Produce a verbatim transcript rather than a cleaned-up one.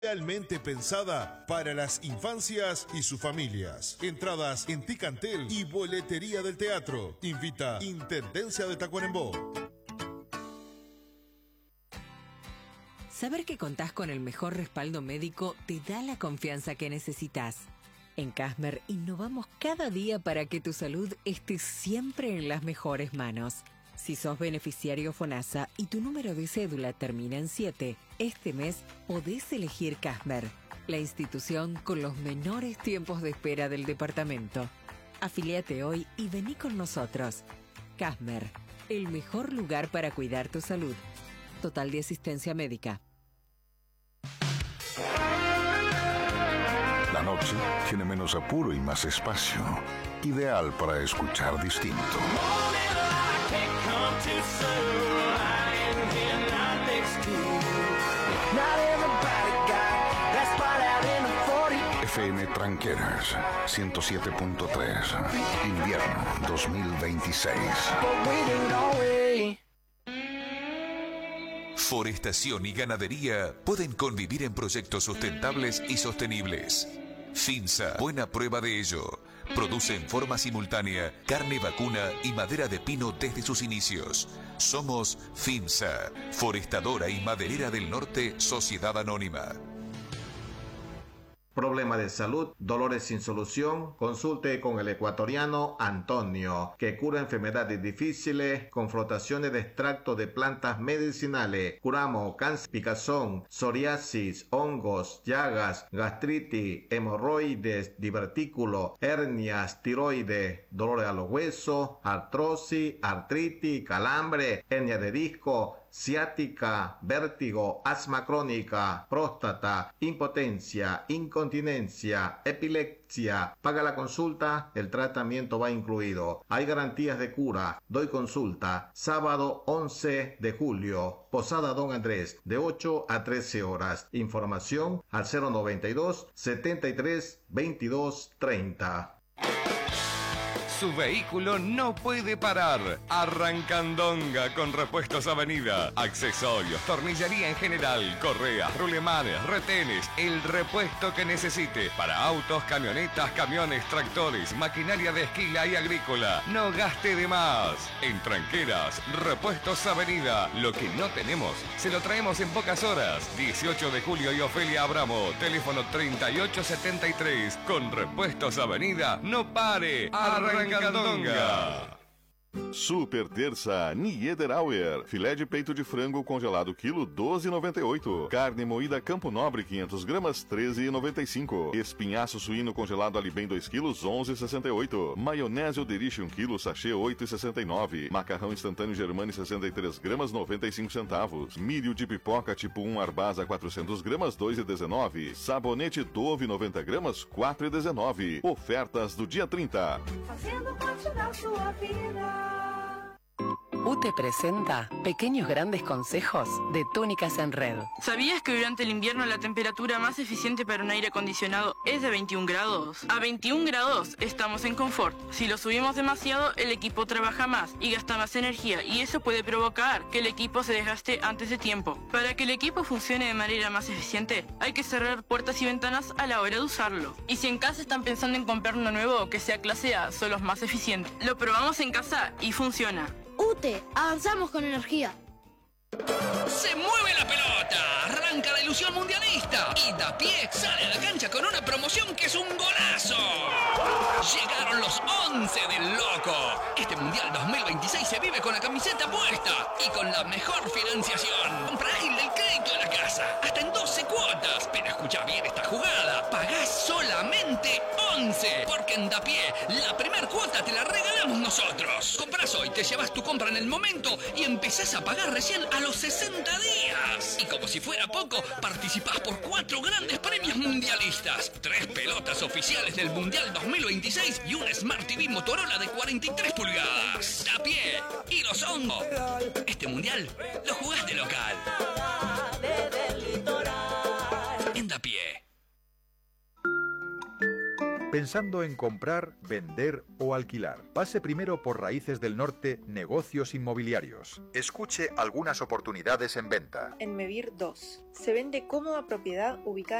Realmente pensada para las infancias y sus familias. Entradas en Ticantel y Boletería del Teatro. Invita Intendencia de Tacuarembó. Saber que contás con el mejor respaldo médico te da la confianza que necesitas. En Casmer innovamos cada día para que tu salud esté siempre en las mejores manos. Si sos beneficiario FONASA y tu número de cédula termina en siete, este mes podés elegir Casmer, la institución con los menores tiempos de espera del departamento. Afiliate hoy y vení con nosotros. Casmer, el mejor lugar para cuidar tu salud. Total de asistencia médica. La noche tiene menos apuro y más espacio. Ideal para escuchar distinto. F M Tranqueras ciento siete punto tres. Invierno dos mil veintiséis. Forestación y ganadería pueden convivir en proyectos sustentables y sostenibles. FIMSA, buena prueba de ello. Produce en forma simultánea carne vacuna y madera de pino desde sus inicios. Somos FIMSA, Forestadora y Maderera del Norte, Sociedad Anónima. Problema de salud, dolores sin solución, consulte con el ecuatoriano Antonio, que cura enfermedades difíciles con frotaciones de extracto de plantas medicinales. Curamos cáncer, picazón, psoriasis, hongos, llagas, gastritis, hemorroides, divertículos, hernias, tiroides, dolores a los huesos, artrosis, artritis, calambre, hernia de disco, ciática, vértigo, asma crónica, próstata, impotencia, incontinencia, epilepsia. Paga la consulta, el tratamiento va incluido. Hay garantías de cura. Doy consulta. Sábado once de julio. Posada Don Andrés, de ocho a trece horas. Información al cero noventa y dos, setenta y tres, veintidós, treinta. Su vehículo no puede parar. Arrancandonga con Repuestos Avenida. Accesorios, tornillería en general, correas, rulemanes, retenes, el repuesto que necesite para autos, camionetas, camiones, tractores, maquinaria de esquila y agrícola. No gaste de más. En Tranqueras, Repuestos Avenida. Lo que no tenemos, se lo traemos en pocas horas. dieciocho de julio y Ofelia Abramo. Teléfono treinta y ocho setenta y tres. Con Repuestos Avenida, no pare. Arrancandonga. Super terça Niederauer. Filé de peito de frango congelado quilo doze e noventa e oito. Carne moída Campo Nobre quinhentas gramas treze e noventa e cinco. Espinhaço suíno congelado Alibem dois quilos onze e sessenta e oito. Maionese Oderich um quilo sachê oito e sessenta e nove. Macarrão instantâneo Germani sessenta e três gramas noventa e cinco centavos. Milho de pipoca tipo um Arbasa quatrocentas gramas dois e dezenove. Sabonete Dove noventa gramas quatro e dezenove. Ofertas do dia trinta. Fazendo parte da sua vida. U T E presenta Pequeños Grandes Consejos de Túnicas en Red. ¿Sabías que durante el invierno la temperatura más eficiente para un aire acondicionado es de veintiún grados? A veintiún grados estamos en confort. Si lo subimos demasiado, el equipo trabaja más y gasta más energía, y eso puede provocar que el equipo se desgaste antes de tiempo. Para que el equipo funcione de manera más eficiente, hay que cerrar puertas y ventanas a la hora de usarlo. Y si en casa están pensando en comprar uno nuevo que sea clase A, son los más eficientes. Lo probamos en casa y funciona. U T E, avanzamos con energía. ¡Se mueve la pelota! Arranca la ilusión mundialista. Y Dapié sale a la cancha con una promoción que es un golazo. Llegaron los once del loco. Este Mundial dos mil veintiséis se vive con la camiseta puesta y con la mejor financiación. Compra ágil del crédito de la casa, hasta en doce cuotas. Pero escucha bien esta jugada. Pagás solamente once. Porque en Dapié la primer cuota te la regalamos nosotros. Comprás hoy, te llevas tu compra en el momento y empezás a pagar recién a los sesenta días. Y como si fuera poco, participás por cuatro grandes premios mundialistas. Tres pelotas oficiales del Mundial dos mil veintiséis y un Smart T V Motorola de cuarenta y tres pulgadas. Dapié y los hongos. Este Mundial lo jugás de local. En Dapié. pensando en comprar, vender o alquilar. Pase primero por Raíces del Norte Negocios Inmobiliarios. Escuche algunas oportunidades en venta. En Mevir dos. Se vende cómoda propiedad ubicada